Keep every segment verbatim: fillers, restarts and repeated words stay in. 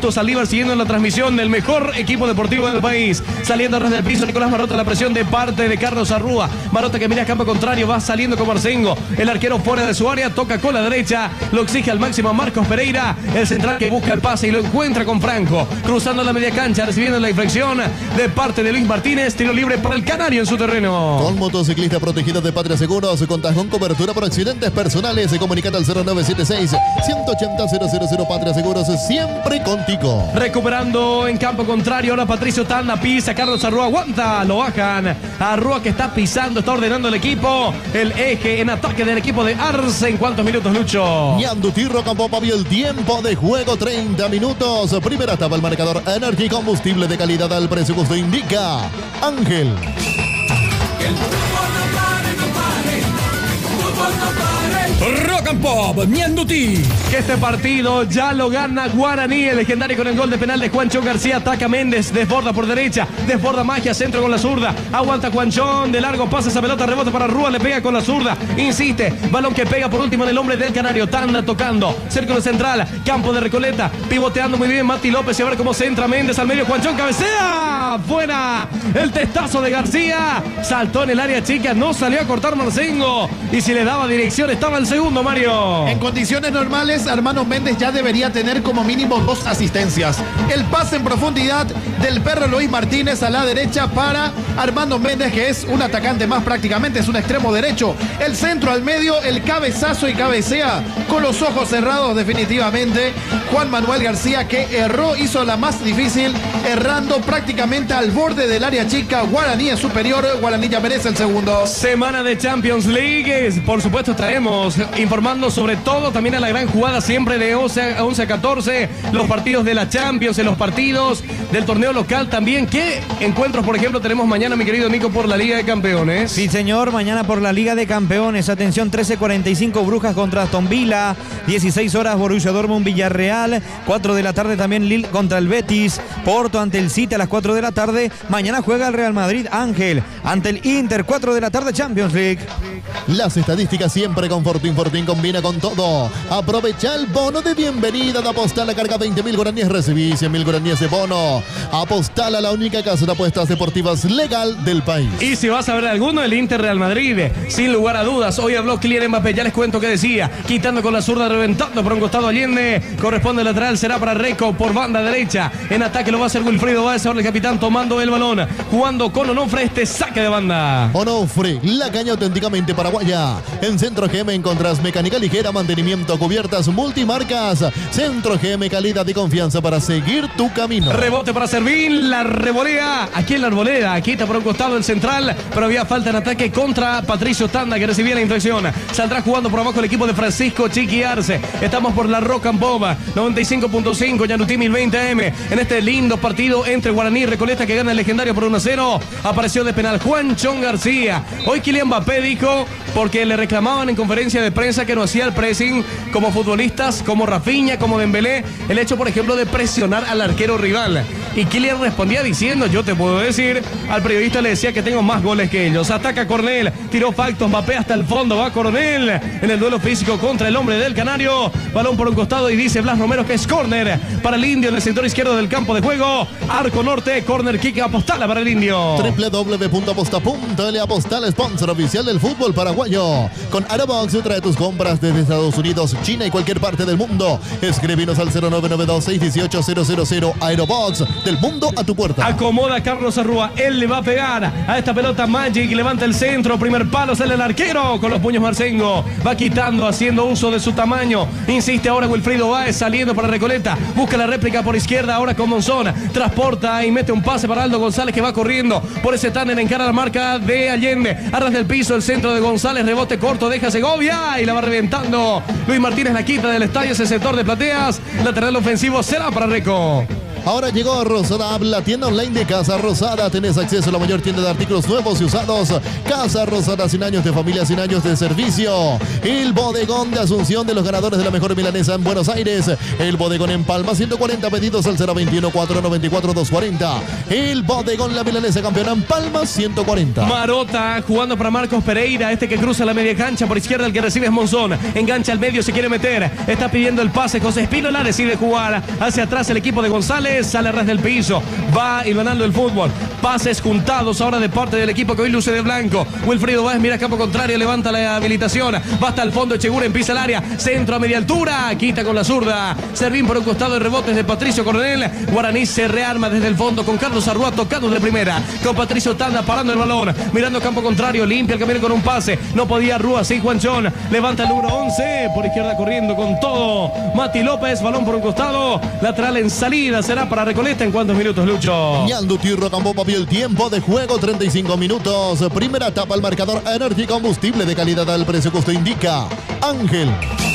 Auto Saldívar siguiendo en la transmisión del mejor equipo deportivo del país. Saliendo ras del piso Nicolás Marota, la presión de parte de Carlos Arrúa. Marota que mira a campo contrario, va saliendo con Marcengo. El arquero fuera de su área, toca con la derecha, lo exige al máximo Marcos Pereira. El central que busca el pase y lo encuentra con Franco. Cruzando la media cancha, recibiendo la inflexión de parte de Luis Martínez. Tiro libre para el Canario en su terreno. Con motociclista protegido de Patria Seguros, contás con cobertura por accidentes personales. Comunicate al cero nueve siete seis, uno ocho cero, cero cero cero. Patria Seguros, siempre contigo. Recuperando en campo contrario, ahora Patricio Tanda pisa, Carlos Arrúa aguanta, lo bajan. Arrúa que está pisando, está ordenando el equipo. El eje en ataque del equipo de Arce. ¿En cuántos minutos, Lucho? Ñanduti Rocampo vio el tiempo de juego, treinta minutos. Primera etapa, el marcador Energy, combustible de calidad al precio que usted indica. Ángel. Rock and Pop, Ñanduti. Que este partido ya lo gana Guaraní, el legendario con el gol de penal de Juanchón García. Ataca Méndez, desborda por derecha, desborda Magia, centro con la zurda. Aguanta Juanchón, de largo pasa esa pelota, rebota para Rúa, le pega con la zurda. Insiste, balón que pega por último en el hombre del Canario. Tanda tocando, círculo central, campo de Recoleta, pivoteando muy bien Mati López. Y a ver cómo se entra Méndez al medio. Juanchón cabecea, fuera. El testazo de García, saltó en el área chica, no salió a cortar Marcengo. Y si le daba dirección, estaba el segundo, Mario. En condiciones normales, Armando Méndez ya debería tener como mínimo dos asistencias. El pase en profundidad del perro Luis Martínez a la derecha para Armando Méndez, que es un atacante más prácticamente, es un extremo derecho. El centro al medio, el cabezazo y cabecea con los ojos cerrados definitivamente. Juan Manuel García, que erró, hizo la más difícil, errando prácticamente al borde del área chica. Guaraní es superior, Guaraní ya merece el segundo. Semana de Champions League, por supuesto estaremos informando sobre todo, también a la gran jugada siempre de once a catorce, los partidos de la Champions, en los partidos del torneo local también. ¿Qué encuentros, por ejemplo, tenemos mañana, mi querido Nico, por la Liga de Campeones? Sí, señor, mañana por la Liga de Campeones. Atención, trece cuarenta y cinco Brujas contra Aston Villa, dieciséis horas Borussia Dortmund Villarreal, cuatro de la tarde también Lille contra el Betis, Porto ante el City a las cuatro de la tarde. Mañana juega el Real Madrid, Ángel ante el Inter, cuatro de la tarde, Champions League. Las estadísticas siempre con Fortín. Fortín combina con todo. Aprovecha el bono de bienvenida de Apostal. Carga veinte mil guaraníes, recibí cien mil guaraníes de bono. Apostal, a la única casa de apuestas deportivas legal del país. Y si vas a ver alguno, el Inter Real Madrid, sin lugar a dudas. Hoy habló Kylian Mbappé, ya les cuento qué decía. Quitando con la zurda, reventando por un costado Allende. Corresponde el lateral, será para Reco por banda derecha. En ataque lo va a hacer Wilfrido Báez, ahora el capitán tomando el balón. Jugando con Onofre, este saque de banda. Onofre, la caña auténticamente paraguaya. En Centro G M encontrás mecánica ligera, mantenimiento, cubiertas multimarcas. Centro G M, calidad y confianza para seguir tu camino. Rebote para Servín, la revolea. Aquí en la arboleda, quita por un costado el central, pero había falta en ataque contra Patricio Tanda, que recibía la inflexión. Saldrá jugando por abajo el equipo de Francisco Chiqui Arce. Estamos por la Rock and Pop noventa y cinco punto cinco, Ñanduti mil veinte A M. En este lindo partido entre Guaraní y Recoleta, que gana el legendario por uno a cero. Apareció de penal Juanchón García. Hoy Kylian Mbappé dijo, porque le reclamaban en conferencia de prensa que no hacía el pressing como futbolistas, como Rafinha, como Dembélé, el hecho, por ejemplo, de presionar al arquero rival. Y Kylian respondía diciendo, yo te puedo decir, al periodista le decía que tengo más goles que ellos. Ataca Cornell, tiró Factos, Mbappé hasta el fondo, va Cornell en el duelo físico contra el hombre del Canario. Balón por un costado y dice Blas Romero que es córner para el Indio en el sector izquierdo del campo de juego. Arco norte, córner kick, Apostala para el Indio. doble u doble u doble u punto aposta punto ele, Apostal, sponsor oficial del fútbol paraguayo. Con Aerobox trae tus compras desde Estados Unidos, China y cualquier parte del mundo. Escríbenos al cero nueve nueve dos, seis uno ocho, cero cero cero. Aerobox, del mundo a tu puerta. Acomoda a Carlos Arrúa, él le va a pegar a esta pelota. Magic levanta el centro, primer palo, sale el arquero con los puños Marcengo. Va quitando, haciendo uso de su tamaño. Insiste ahora Wilfrido Báez saliendo para Recoleta. Busca la réplica por izquierda ahora con Monzón. Transporta y mete un pase para Aldo González, que va corriendo por ese tándem, encara la marca de Allende. Arras del piso, el centro de González, rebote corto, deja Segovia y la va reventando. Luis Martínez la quita del estadio, ese sector de plateas. Lateral ofensivo será para Reco. Ahora llegó a Rosada App, la tienda online de Casa Rosada. Tenés acceso a la mayor tienda de artículos nuevos y usados. Casa Rosada, cien años de familia, cien años de servicio. El bodegón de Asunción, de los ganadores de la mejor milanesa en Buenos Aires. El bodegón en Palma, ciento cuarenta pedidos al cero veintiuno, cuatrocientos noventa y cuatro, doscientos cuarenta. El bodegón La Milanesa campeona en Palma, ciento cuarenta. Marota jugando para Marcos Pereira, este que cruza la media cancha por izquierda, el que recibe es Monzón. Engancha al medio, se quiere meter. Está pidiendo el pase. José Espínola decide jugar hacia atrás el equipo de González. Sale a ras del piso. Va ganando el fútbol. Pases juntados ahora de parte del equipo que hoy luce de blanco. Wilfrido Báez mira campo contrario, levanta la habilitación. Va hasta el fondo, Echeguren pisa el área. Centro a media altura. Quita con la zurda. Servín por un costado de rebotes de Patricio Coronel. Guaraní se rearma desde el fondo con Carlos Arrua tocando de primera. Con Patricio Tanda parando el balón. Mirando campo contrario. Limpia el camino con un pase. No podía Arrua. Sí, Juanchón. Levanta el número once. Por izquierda corriendo con todo. Mati López. Balón por un costado. Lateral en salida. Será para Recoleta. ¿En cuántos minutos, Lucho? Ñanduti Rocambó papió el tiempo de juego. treinta y cinco minutos. Primera etapa al marcador. Energy Combustible de calidad al precio que usted indica. Ángel.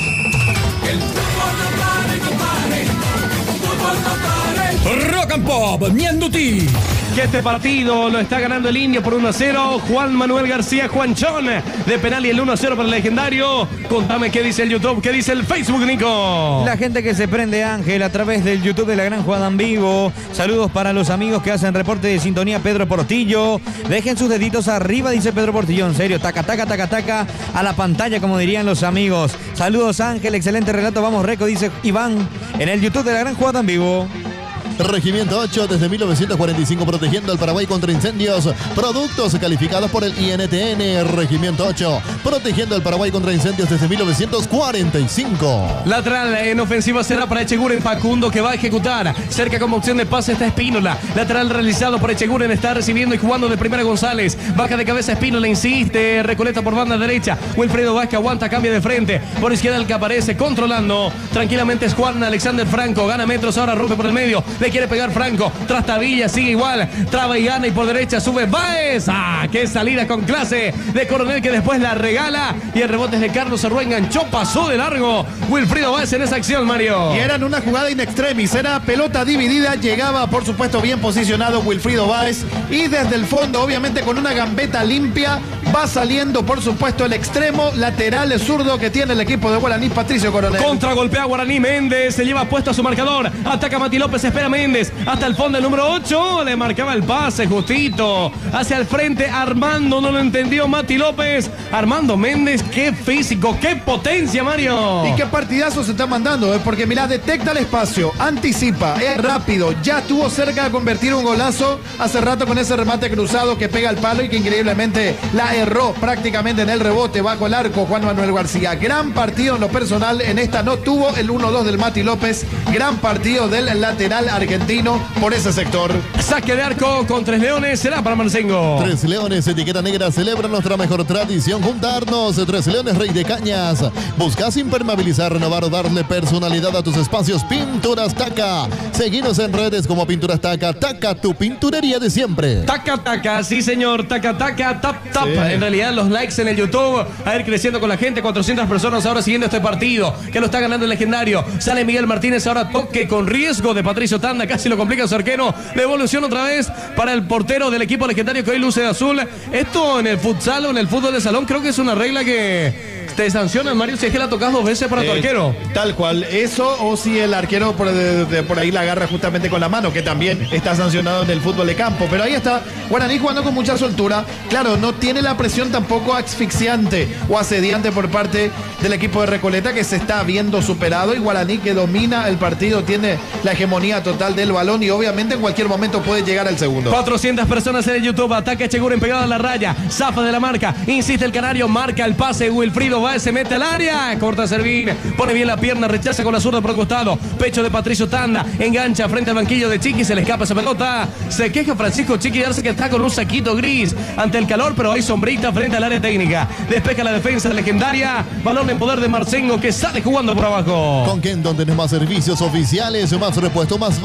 El fútbol no pare, compadre. Fútbol no pare. Rock and Pop, Ñanduti. Que este partido lo está ganando el Indio por uno a cero. Juan Manuel García Juanchón de penal y el uno a cero para el legendario. Contame qué dice el YouTube, qué dice el Facebook, Nico. La gente que se prende, Ángel, a través del YouTube de La Gran Jugada en Vivo. Saludos para los amigos que hacen reporte de sintonía. Pedro Portillo. Dejen sus deditos arriba, dice Pedro Portillo. En serio, taca, taca, taca, taca a la pantalla, como dirían los amigos. Saludos, Ángel, excelente relato. Vamos, Reco, dice Iván en el YouTube de La Gran Jugada en Vivo. Regimiento ocho desde mil novecientos cuarenta y cinco protegiendo al Paraguay contra incendios. Productos calificados por el I N T N. Regimiento ocho protegiendo al Paraguay contra incendios desde mil novecientos cuarenta y cinco. Lateral en ofensiva será para Echeguren. Facundo que va a ejecutar. Cerca como opción de pase está Espínola. Lateral realizado por Echeguren. Está recibiendo y jugando de primera González. Baja de cabeza Espínola, insiste. Recoleta por banda derecha. Wilfredo Vázquez aguanta, cambia de frente. Por izquierda el que aparece controlando. Tranquilamente es Juan Alexander Franco. Gana metros, ahora rompe por el medio. Le quiere pegar Franco. Trastabilla, sigue igual. Traba y gana y por derecha sube Báez. ¡Ah! ¡Qué salida con clase de Coronel que después la regala! Y el rebote es de Carlos Arrua. Enganchó, pasó de largo Wilfrido Báez en esa acción, Mario. Y era en una jugada in extremis. Era pelota dividida. Llegaba, por supuesto, bien posicionado Wilfrido Báez. Y desde el fondo, obviamente, con una gambeta limpia, va saliendo, por supuesto, el extremo lateral zurdo que tiene el equipo de Guaraní, Patricio Coronel. Contragolpea Guaraní. Méndez se lleva puesto a su marcador. Ataca Mati López. Espera Méndez. Hasta el fondo el número ocho. Le marcaba el pase justito. Hacia el frente Armando. No lo entendió Mati López. Armando Méndez. Qué físico. Qué potencia, Mario. Y qué partidazo se está mandando. ¿eh? Porque mirá, detecta el espacio. Anticipa. Es rápido. Ya estuvo cerca de convertir un golazo hace rato con ese remate cruzado que pega al palo y que increíblemente la erró prácticamente en el rebote bajo el arco Juan Manuel García. Gran partido en lo personal. En esta no tuvo el uno dos del Mati López. Gran partido del lateral argentino por ese sector. Saque de arco con Tres Leones. Será para Marcengo. Tres Leones, etiqueta negra, celebra nuestra mejor tradición. Juntarnos. Tres Leones, Rey de Cañas. Buscas impermeabilizar, renovar o darle personalidad a tus espacios. Pinturas Taca. Seguinos en redes como Pinturas Taca. Taca, tu pinturería de siempre. Taca, taca, sí señor, taca, taca, tap, tap. Sí. En realidad los likes en el YouTube, a ir creciendo con la gente, cuatrocientas personas ahora siguiendo este partido, que lo está ganando el legendario. Sale Miguel Martínez, ahora toque con riesgo de Patricio Tanda, casi lo complica su arquero. Devolución otra vez para el portero del equipo legendario que hoy luce de azul. Esto en el futsal o en el fútbol de salón creo que es una regla que te sancionan, Mario, si es que la tocas dos veces para eh, tu arquero. Tal cual, eso o si el arquero por, de, de, por ahí la agarra justamente con la mano, que también está sancionado en el fútbol de campo. Pero ahí está Guaraní jugando con mucha soltura. Claro, no tiene la presión tampoco asfixiante o asediante por parte del equipo de Recoleta, que se está viendo superado, y Guaraní que domina el partido, tiene la hegemonía total del balón y obviamente en cualquier momento puede llegar al segundo. cuatrocientas personas en el YouTube, ataque Echeguren pegado a la raya, zafa de la marca, insiste el canario, marca el pase, Wilfrido Báez se mete al área, corta Servín, pone bien la pierna, rechaza con la zurda por el costado, pecho de Patricio Tanda, engancha frente al banquillo de Chiqui, se le escapa esa pelota, se queja Francisco Chiqui Arce que está con un saquito gris ante el calor, pero hay sombrita frente al área técnica, despeja la defensa legendaria, balón en poder de Marcengo que sale jugando por abajo. Con Kendon tenés más servicios oficiales, más repuesto, más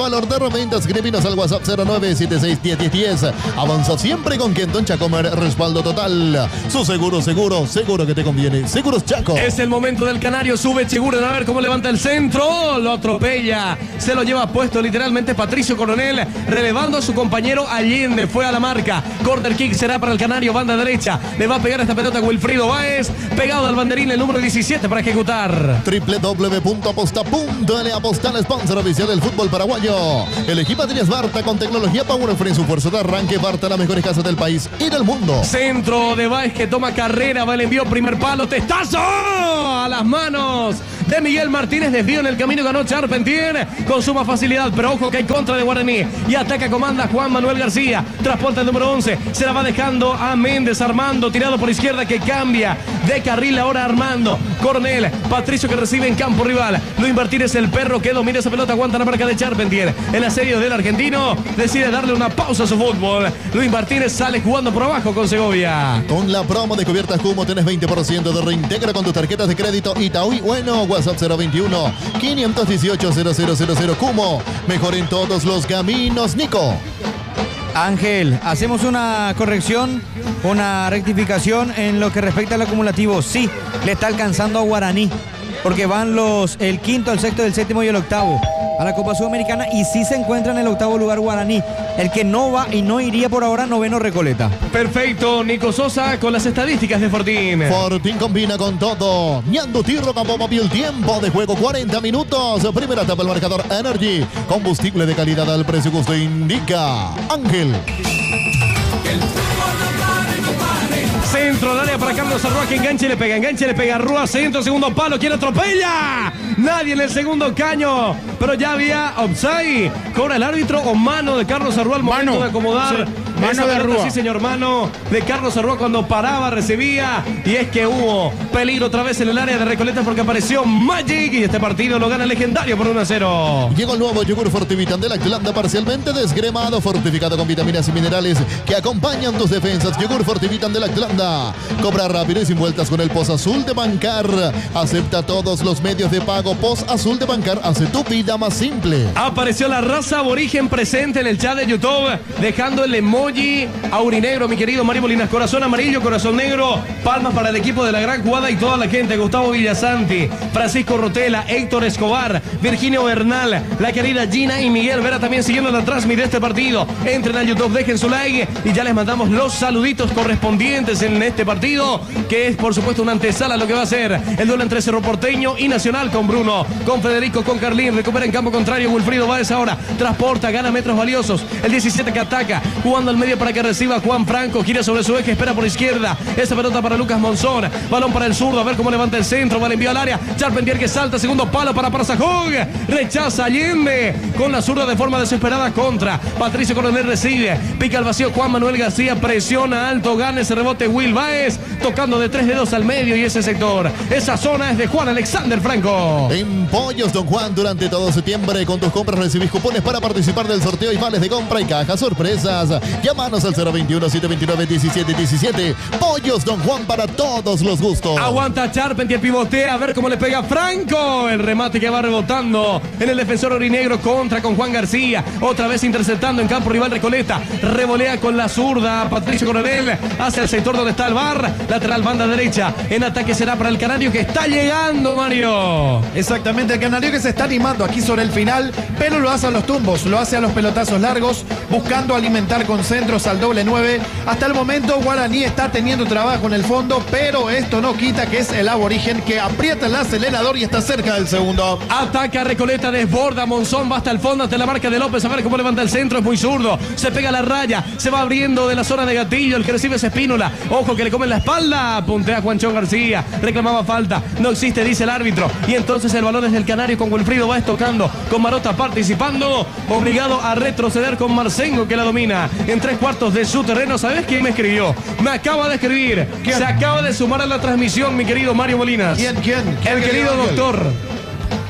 valor de reventa. Escríbenos al WhatsApp cero nueve siete seis uno cero uno cero. Avanza siempre con Kenton Chacomer, respaldo total. Su seguro, seguro, seguro que te conviene. Seguros Chaco. Es el momento del canario, sube Chiguren, a ver cómo levanta el centro, lo atropella, se lo lleva puesto literalmente Patricio Coronel, relevando a su compañero Allende, fue a la marca, corner kick será para el canario, banda derecha, le va a pegar esta pelota Wilfrido Báez, pegado al banderín el número diecisiete para ejecutar. doble u doble u doble u punto aposta punto ele, Apostal, sponsor oficial del fútbol paraguayo. Elegí baterías Barta con tecnología Powerfree en su fuerza de arranque. Barta, las mejores casas del país y del mundo. Centro de Báez que toma carrera, va el envío, primer palo, testazo a las manos de Miguel Martínez, desvío en el camino, ganó Charpentier con suma facilidad, pero ojo que hay contra de Guaraní y ataca, comanda Juan Manuel García, transporta el número once, se la va dejando a Méndez, Armando, tirado por izquierda que cambia de carril ahora Armando, Coronel, Patricio que recibe en campo rival, Luis Martínez el perro que domina esa pelota, aguanta la marca de Charpentier, el asedio del argentino, decide darle una pausa a su fútbol, Luis Martínez sale jugando por abajo con Segovia. Con la promo de cubiertas Cumo tenés veinte por ciento de reintegra con tus tarjetas de crédito Itaú y bueno, WhatsApp cero veintiuno, quinientos dieciocho, cero cero cero cero. Cumo, mejor en todos los caminos, Nico. Ángel, hacemos una corrección, una rectificación en lo que respecta al acumulativo. Sí, le está alcanzando a Guaraní, porque van los el quinto, el sexto, el séptimo y el octavo a la Copa Sudamericana y sí se encuentra en el octavo lugar Guaraní. El que no va y no iría por ahora, noveno Recoleta. Perfecto, Nico Sosa con las estadísticas de Fortín. Fortín combina con todo. Ñanduti Rocampo Móvil, tiempo de juego cuarenta minutos. Primera etapa el marcador Energy. Combustible de calidad al precio que usted indica. Ángel. Centro, dale para Carlos Arrua que enganche, le pega, enganche, le pega Arrua, centro, segundo palo, ¿quién atropella? Nadie en el segundo caño, pero ya había offside. Cobra el árbitro o mano de Carlos Arrua al momento mano, de acomodar. Sí, mano esa de pelota, Arrua. sí señor, mano de Carlos Arrua cuando paraba, recibía. Y es que hubo peligro otra vez en el área de Recoleta porque apareció Magic y este partido lo gana el legendario por uno a cero. Llegó el nuevo yogur Fortivitan de Lactolanda, parcialmente descremado, fortificado con vitaminas y minerales que acompañan tus defensas. Yogur Fortivitan de Lactolanda. Cobra rápido y sin vueltas con el Post Azul de Bancar. Acepta todos los medios de pago. Post Azul de Bancar hace tu vida más simple. Apareció la raza aborigen presente en el chat de YouTube, dejando el emoji aurinegro, mi querido Mario Molinas. Corazón amarillo, corazón negro. Palmas para el equipo de la gran jugada y toda la gente. Gustavo Villasanti, Francisco Rotela, Héctor Escobar, Virginio Bernal, la querida Gina y Miguel Vera también siguiendo la transmisión de este partido. Entren al YouTube, dejen su like y ya les mandamos los saluditos correspondientes en este partido, que es por supuesto una antesala a lo que va a ser el duelo entre Cerro Porteño y Nacional, con Bruno, con Federico, con Carlín, recupera en campo contrario Wilfrido Báez ahora, transporta, gana metros valiosos, el diecisiete que ataca, jugando al medio para que reciba Juan Franco, gira sobre su eje, espera por izquierda, esa pelota para Lucas Monzón, balón para el zurdo, a ver cómo levanta el centro, va el envío al área, Charpentier que salta, segundo palo para Parzajón, rechaza Allende, con la zurda de forma desesperada contra, Patricio Coronel recibe, pica al vacío Juan Manuel García, presiona alto, gana ese rebote Will Báez, tocando de tres dedos al medio y ese sector, esa zona es de Juan Alexander Franco. En Pollos Don Juan, durante todo septiembre, con tus compras recibís cupones para participar del sorteo y vales de compra y cajas sorpresas. Llámanos al cero veintiuno, setecientos veintinueve, diecisiete diecisiete. Pollos Don Juan para todos los gustos. Aguanta Charpentier, pivotea, a ver cómo le pega Franco. El remate que va rebotando en el defensor orinegro contra con Juan García. Otra vez interceptando en campo rival Recoleta. Revolea con la zurda Patricio Coronel hacia el sector donde está el bar. Lateral banda derecha. En ataque será para el canario que está llegando, Mario. Exactamente, el canario que se está animando aquí sobre el final, pero lo hace a los tumbos, lo hace a los pelotazos largos, buscando alimentar con centros al doble nueve. Hasta el momento Guaraní está teniendo trabajo en el fondo, pero esto no quita que es el aborigen que aprieta el acelerador y está cerca del segundo. Ataca Recoleta, desborda Monzón, va hasta el fondo, ante la marca de López, a ver cómo levanta el centro, es muy zurdo, se pega la raya, se va abriendo de la zona de gatillo, el que recibe es Espínola, ojo que le come en la espalda, puntea Juanchón García, reclamaba falta, no existe, dice el árbitro, y entonces el balón es del canario con Wilfrido Báez tocando, con Marota participando, obligado a retroceder con Marcengo que la domina, en tres cuartos de su terreno. ¿Sabes quién me escribió? Me acaba de escribir, ¿Quién? Se acaba de sumar a la transmisión, mi querido Mario Molinas. ¿Quién, quién? ¿Quién El querido Ángel? doctor.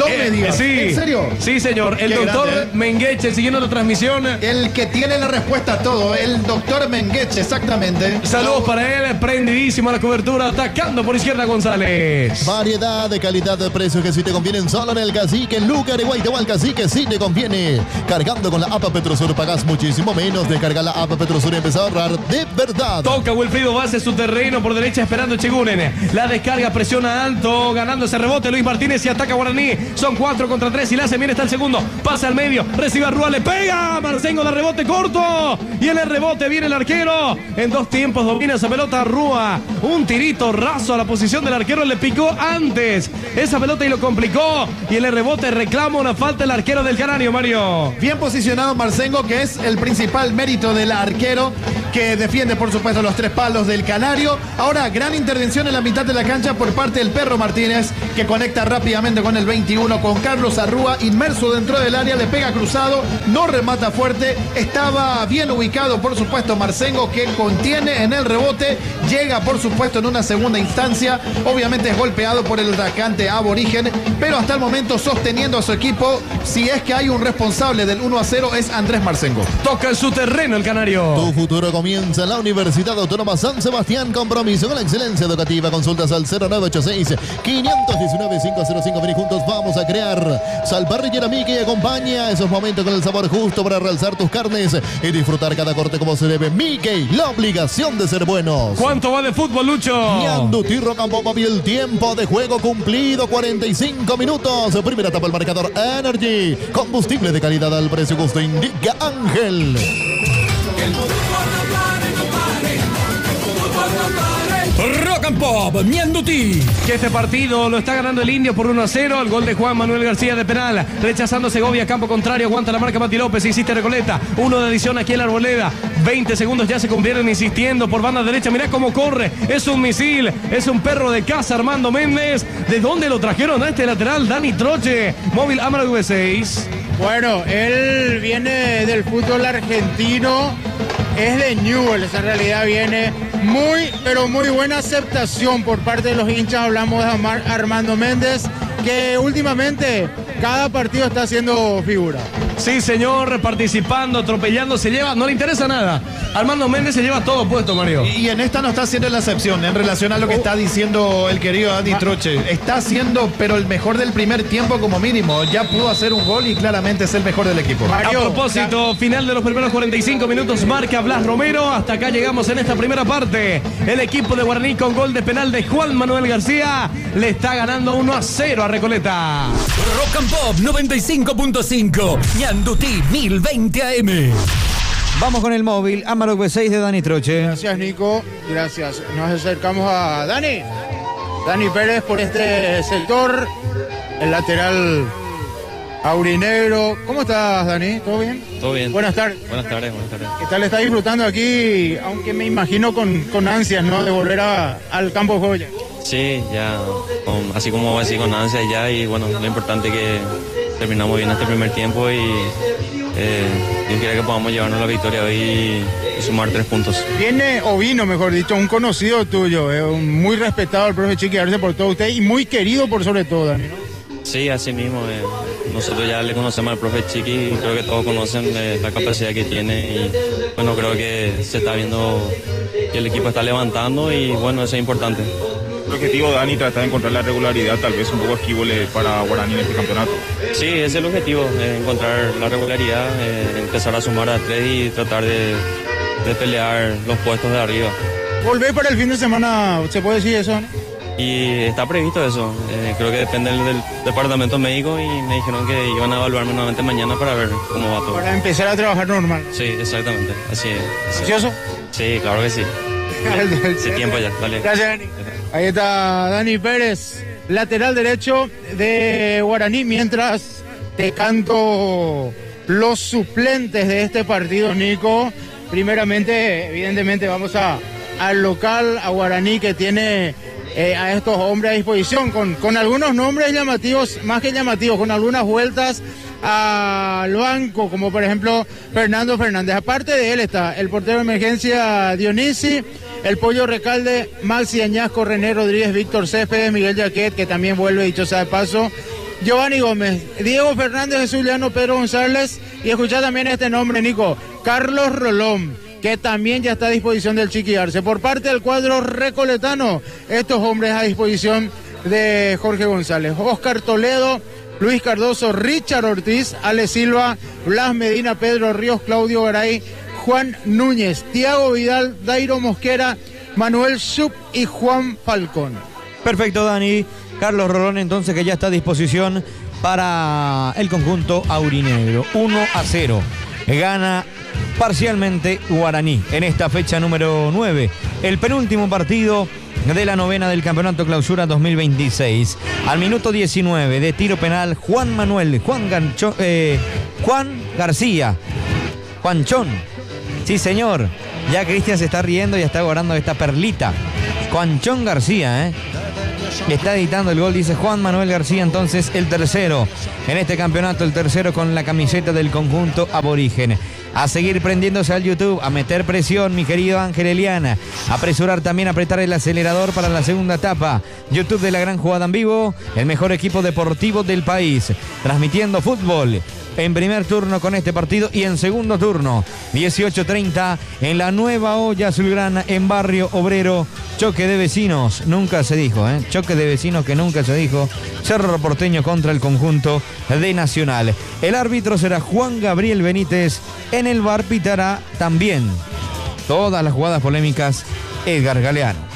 No Eh, me digas. sí. ¿En serio? Sí, señor. El Qué doctor grande, ¿eh? Mengeche siguiendo la transmisión. El que tiene la respuesta a todo, el doctor Mengeche, exactamente. Saludos para él, prendidísimo a la cobertura, atacando por izquierda González. Variedad de calidad de precios que si te convienen solo en el Cacique, en Luca, de Guaitebo al Cacique, sí te conviene. Cargando con la A P A Petrosur pagas muchísimo menos. Descarga la A P A Petrosur y empieza a ahorrar de verdad. Toca Wilfrido Vázquez su terreno por derecha esperando Chegunen. La descarga, presiona alto, ganando ese rebote Luis Martínez y ataca Guaraní. Son cuatro contra tres y la hace bien, está el segundo. Pasa al medio, recibe a Rúa, le pega. Marcengo de rebote corto. Y en el rebote viene el arquero. En dos tiempos domina esa pelota Rúa. Un tirito raso a la posición del arquero, le picó antes esa pelota y lo complicó. Y en el rebote reclama una falta el arquero del Canario, Mario. Bien posicionado Marcengo, que es el principal mérito del arquero, que defiende por supuesto los tres palos del Canario. Ahora gran intervención en la mitad de la cancha por parte del Perro Martínez, que conecta rápidamente con el veintiuno, con Carlos Arrúa, inmerso dentro del área, le pega cruzado, no remata fuerte, estaba bien ubicado por supuesto Marcengo, que contiene en el rebote, llega por supuesto en una segunda instancia, obviamente es golpeado por el atacante aborigen, pero hasta el momento sosteniendo a su equipo. Si es que hay un responsable del uno a cero es Andrés Marcengo. Toca en su terreno el Canario. Tu futuro comienza en la Universidad Autónoma San Sebastián. Compromiso con la excelencia educativa. Consultas al cero nueve ocho seis, cinco uno nueve, cinco cero cinco. Vení juntos, vamos a crear Salparrillera Mickey. Acompaña esos momentos con el sabor justo para realzar tus carnes y disfrutar cada corte como se debe. Mickey, la obligación de ser buenos. ¿Cuánto va de fútbol, Lucho? Ñandutí Rocambó, papi, el tiempo de juego cumplido, cuarenta y cinco minutos. Primera etapa el marcador Energy. Combustible de calidad al precio justo, indica Ángel. Que el fútbol no pare, no pare. El fútbol no pare. Rock and Pop, Ñandutí. Que este partido lo está ganando el Indio por uno a cero. El gol de Juan Manuel García de penal. Rechazando Segovia, campo contrario. Aguanta la marca Mati López. Insiste Recoleta. Uno de adición aquí en la Arboleda. veinte segundos ya se cumplieron insistiendo por banda derecha. Mirá cómo corre. Es un misil. Es un perro de casa, Armando Méndez. ¿De dónde lo trajeron a este lateral? Dani Troche. Móvil Amaro V seis. Bueno, él viene del fútbol argentino, es de Newell's, en realidad viene muy, pero muy buena aceptación por parte de los hinchas. Hablamos de Amar- Armando Méndez, que últimamente cada partido está haciendo figura. Sí, señor, participando, atropellando, se lleva, no le interesa nada. Armando Méndez se lleva todo puesto, Mario. Y en esta no está haciendo la excepción en relación a lo que está diciendo el querido Andy Troche. Está haciendo, pero el mejor del primer tiempo como mínimo. Ya pudo hacer un gol y claramente es el mejor del equipo. A propósito, final de los primeros cuarenta y cinco minutos, marca Blas Romero. Hasta acá llegamos en esta primera parte. El equipo de Guaraní con gol de penal de Juan Manuel García le está ganando uno a cero a Recoleta. Rock and Pop noventa y cinco punto cinco, Ñandutí mil veinte A M. Vamos con el móvil, Amarok V seis de Dani Troche. Gracias, Nico. Gracias. Nos acercamos a Dani. Dani Pérez por este sector. El lateral aurinegro. ¿Cómo estás, Dani? ¿Todo bien? Todo bien. Buenas tardes. Buenas tardes, buenas tardes. ¿Qué tal está disfrutando aquí? Aunque me imagino con, con ansias, ¿no? De volver a- al campo de juego ya. Sí, ya, con- así como así con ansias ya, y bueno, lo importante es que terminamos bien este primer tiempo y eh, yo quiero que podamos llevarnos la victoria hoy y, y sumar tres puntos. Viene, o vino, mejor dicho, un conocido tuyo, eh, un muy respetado el profe Chiqui Arce por todo usted y muy querido por sobre todo, Dani, ¿no? Sí, así mismo, eh, nosotros ya le conocemos al profe Chiqui y creo que todos conocen eh, la capacidad que tiene y bueno, creo que se está viendo que el equipo está levantando y bueno, eso es importante. El objetivo, Dani, trata de encontrar la regularidad, tal vez un poco esquívole para Guaraní en este campeonato. Sí, ese es el objetivo, eh, encontrar la regularidad, eh, empezar a sumar a tres y tratar de, de pelear los puestos de arriba. Volver para el fin de semana, ¿se puede decir eso, no? Y está previsto eso, eh, creo que depende del, del departamento médico y me dijeron que iban a evaluarme nuevamente mañana para ver cómo va todo. Para empezar a trabajar normal. Sí, exactamente, así es. así es. ¿Ansioso? Sí, claro que sí. Sí, tiempo ya, dale. Gracias, Dani. Ahí está Dani Pérez, lateral derecho de Guaraní, mientras te canto los suplentes de este partido, Nico. Primeramente, evidentemente, vamos a, al local, a Guaraní, que tiene eh, a estos hombres a disposición, con, con algunos nombres llamativos, más que llamativos, con algunas vueltas al banco, como por ejemplo Fernando Fernández. Aparte de él está el portero de emergencia Dionisi, el Pollo Recalde, Maxi Añasco, René Rodríguez, Víctor Céspedes, Miguel Jaquet, que también vuelve, dicho sea de paso, Giovanni Gómez, Diego Fernández, Jesús Llano, Pedro González y escuchá también este nombre, Nico, Carlos Rolón, que también ya está a disposición del Chiqui Arce. Por parte del cuadro recoletano, estos hombres a disposición de Jorge González, Oscar Toledo, Luis Cardoso, Richard Ortiz, Ale Silva, Blas Medina, Pedro Ríos, Claudio Garay, Juan Núñez, Tiago Vidal, Dairo Mosquera, Manuel Schupp y Juan Falcón. Perfecto, Dani. Carlos Rolón, entonces, que ya está a disposición para el conjunto aurinegro. uno a cero. Gana parcialmente Guaraní en esta fecha número nueve. El penúltimo partido de la novena del Campeonato Clausura dos mil veintiséis. Al minuto diecinueve de tiro penal, Juan Manuel, Juan, Gancho, eh, Juan García, Juanchón. Sí, señor. Ya Cristian se está riendo y está guardando esta perlita. Juanchón García, ¿eh? Está editando el gol, dice Juan Manuel García, entonces el tercero en este campeonato, el tercero con la camiseta del conjunto aborigen. A seguir prendiéndose al YouTube, a meter presión, mi querido Ángel Eliana. Apresurar también, apretar el acelerador para la segunda etapa. YouTube de la Gran Jugada en Vivo, el mejor equipo deportivo del país. Transmitiendo fútbol en primer turno con este partido y en segundo turno, dieciocho treinta, en la nueva olla azulgrana en Barrio Obrero. Choque de vecinos, nunca se dijo, ¿eh? Choque de vecinos que nunca se dijo. Cerro Porteño contra el conjunto de Nacional. El árbitro será Juan Gabriel Benítez. En el V A R pitará también todas las jugadas polémicas Edgar Galeano.